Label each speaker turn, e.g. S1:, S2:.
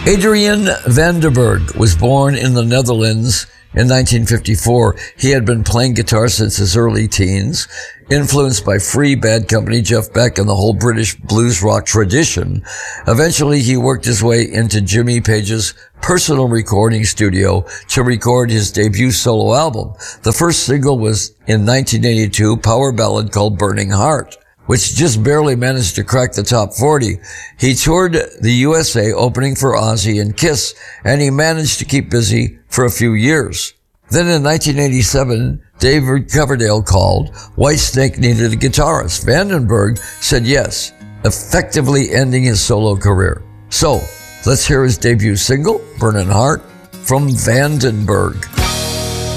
S1: Adrian van der Berg was born in the Netherlands in 1954. He had been playing guitar since his early teens, influenced by Free, Bad Company, Jeff Beck, and the whole British blues rock tradition. Eventually, he worked his way into Jimmy Page's personal recording studio to record his debut solo album. The first single was in 1982, power ballad called Burning Heart, which just barely managed to crack the top 40. He toured the USA opening for Ozzy and Kiss, and he managed to keep busy for a few years. Then in 1987, David Coverdale called. Whitesnake needed a guitarist. van den Berg said yes, effectively ending his solo career. So, let's hear his debut single, Burning Heart, from van den Berg.